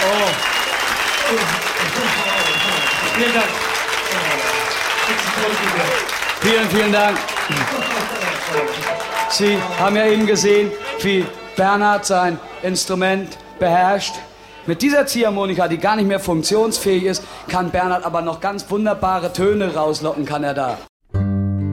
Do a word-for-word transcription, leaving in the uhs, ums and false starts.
Oh. Vielen Dank. Vielen, vielen Dank. Sie haben ja eben gesehen, wie Bernhard sein Instrument beherrscht. Mit dieser Ziehharmonika, die gar nicht mehr funktionsfähig ist, kann Bernhard aber noch ganz wunderbare Töne rauslocken, kann er da.